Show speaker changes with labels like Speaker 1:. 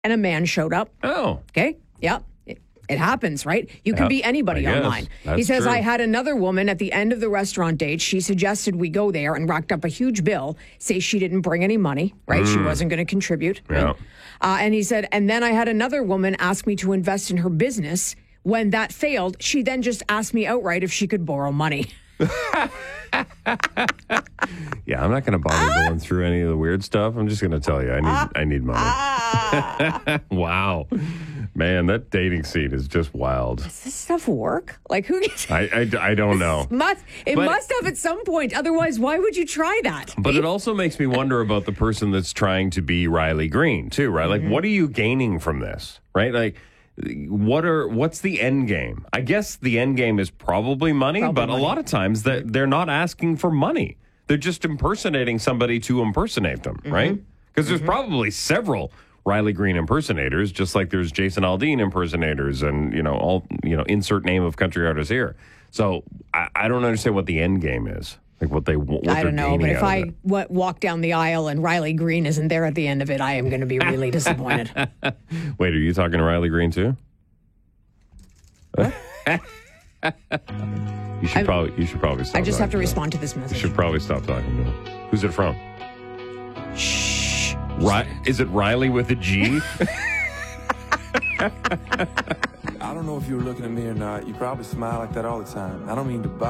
Speaker 1: and a man showed up.
Speaker 2: Oh.
Speaker 1: Okay. Yep. It happens, right? You can be anybody
Speaker 2: I guess.
Speaker 1: online.
Speaker 2: That's
Speaker 1: He says,
Speaker 2: true.
Speaker 1: I had another woman at the end of the restaurant date. She suggested we go there and racked up a huge bill, say she didn't bring any money, right? She wasn't going to contribute. Right?
Speaker 2: Yeah.
Speaker 1: And he said, and then I had another woman ask me to invest in her business. When that failed, she then just asked me outright if she could borrow money.
Speaker 2: Yeah, I'm not going to bother going through any of the weird stuff. I'm just going to tell you, I need money. Wow. Man, that dating scene is just wild.
Speaker 1: Does this stuff work? Like, who gets...
Speaker 2: I don't know.
Speaker 1: It must have at some point. Otherwise, why would you try that?
Speaker 2: But it also makes me wonder about the person that's trying to be Riley Green, too, right? Like, what are you gaining from this, right? Like, what's the end game? I guess the end game is probably money, but a lot of times they're not asking for money. They're just impersonating somebody to impersonate them, right? Because there's probably several Riley Green impersonators, just like there's Jason Aldean impersonators and, insert name of country artist here. So I don't understand what the end game is. Like what they're
Speaker 1: I don't know, but if I
Speaker 2: it.
Speaker 1: walk down the aisle and Riley Green isn't there at the end of it, I am going to be really disappointed.
Speaker 2: Wait, are you talking to Riley Green too?
Speaker 1: What?
Speaker 2: You should probably stop.
Speaker 1: I just have to
Speaker 2: talking
Speaker 1: respond to this
Speaker 2: him. You
Speaker 1: message.
Speaker 2: should probably stop talking to him. Who's it from?
Speaker 1: Shh.
Speaker 2: Is it Riley with a G?
Speaker 3: I don't know if you were looking at me or not. You probably smile like that all the time. I don't mean to bother.